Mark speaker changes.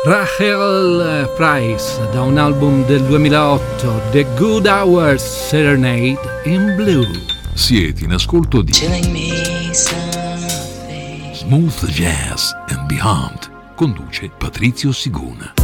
Speaker 1: Rachel Price da un album del 2008, The Good Hours Serenade in Blue.
Speaker 2: Siete in ascolto di Smooth Jazz and Beyond. Conduce Patrizio Siguna.